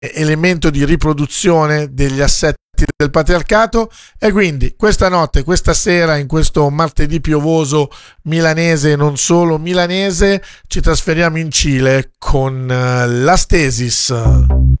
elemento di riproduzione degli assetti del patriarcato. E quindi questa notte, questa sera, in questo martedì piovoso milanese e non solo milanese, ci trasferiamo in Cile con la Stasis.